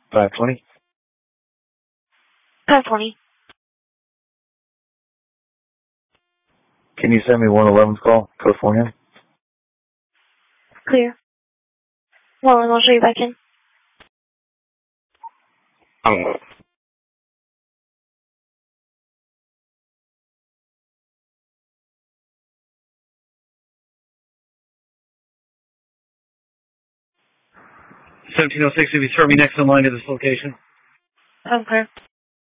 520. 520. Can you send me 111's call, California? Clear. Well, and I'll show you back in. 1706, if you throw me next in line to this location. I'm clear.